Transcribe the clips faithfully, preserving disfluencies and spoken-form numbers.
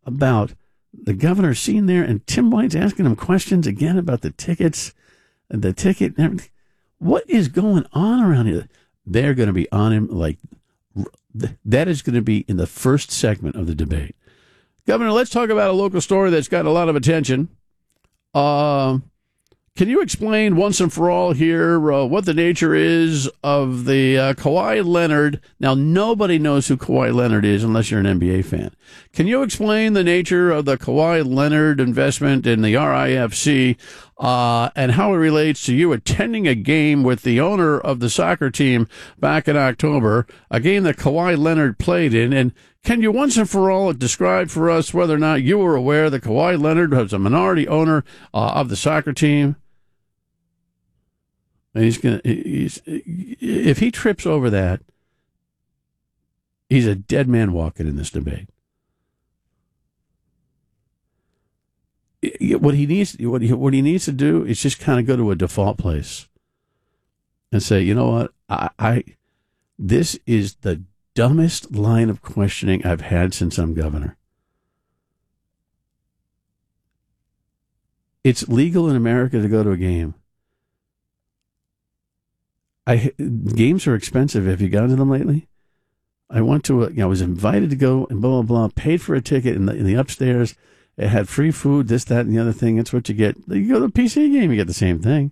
about the governor sitting there and Tim White's asking him questions again about the tickets and the ticket and everything. What is going on around here? They're going to be on him like that is going to be in the first segment of the debate. Governor, let's talk about a local story that's got a lot of attention. Uh, can you explain once and for all here uh, what the nature is of the uh, Kawhi Leonard? Now, nobody knows who Kawhi Leonard is unless you're an N B A fan. Can you explain the nature of the Kawhi Leonard investment in the R I F C uh, and how it relates to you attending a game with the owner of the soccer team back in October, a game that Kawhi Leonard played in? And can you once and for all describe for us whether or not you were aware that Kawhi Leonard was a minority owner uh, of the soccer team? And he's gonna. He's, if he trips over that, he's a dead man walking in this debate. What he needs, what he, what he needs to do is just kind of go to a default place and say, you know what, I, I this is the dumbest line of questioning I've had since I'm governor. It's legal in America to go to a game. I games are expensive. Have you gone to them lately? I went to a, you know, I was invited to go and blah, blah, blah, paid for a ticket in the, in the upstairs. It had free food, this, that, and the other thing. That's what you get. You go to a P C game, you get the same thing.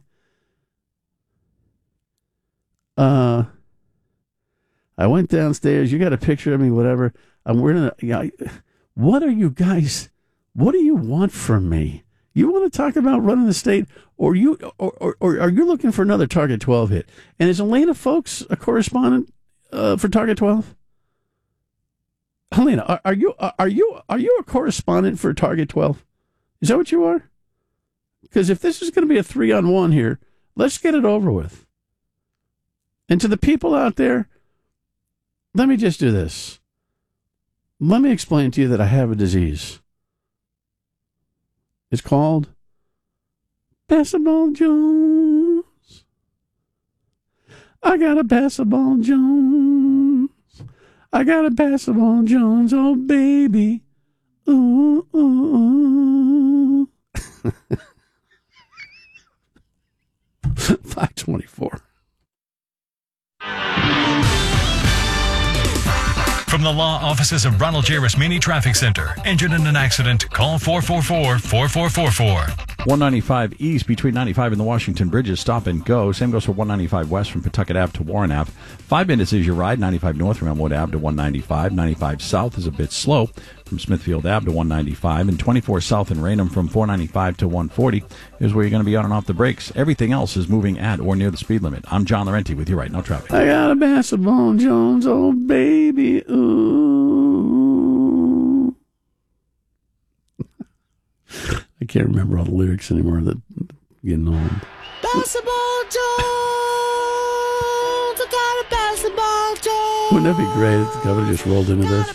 Uh, I went downstairs. You got a picture of me, whatever. I'm wearing a, you know, what are you guys, what do you want from me? You want to talk about running the state, or you, or, or, or are you looking for another Target twelve hit? And is Elena Folks a correspondent uh, for Target twelve? Helena, are, are you are you are you a correspondent for Target twelve? Is that what you are? Because if this is going to be a three on one here, let's get it over with. And to the people out there, let me just do this. Let me explain to you that I have a disease. It's called Basketball Jones. I got a Basketball Jones. I got a Basketball Jones, oh baby. Ooh, ooh, ooh. five twenty-four. From the law offices of Ronald J. Rasmini Traffic Center. Injured in an accident? Call four four four, four four four four. one ninety-five East between ninety-five and the Washington Bridges. Stop and go. Same goes for one ninety-five West from Pawtucket Ave to Warren Ave. Five minutes is your ride. ninety-five North from Elmwood Ave to one ninety-five. ninety-five South is a bit slow from Smithfield Ave to one ninety-five. And twenty-four South in Raynham from four ninety-five to one forty is where you're going to be on and off the brakes. Everything else is moving at or near the speed limit. I'm John Laurenti with you right now, traffic. I got a Basketball Jones, oh baby, ooh. I can't remember all the lyrics anymore. That getting old. Basketball Jones, I got a Basketball Jones. Wouldn't that be great if the governor just rolled into this?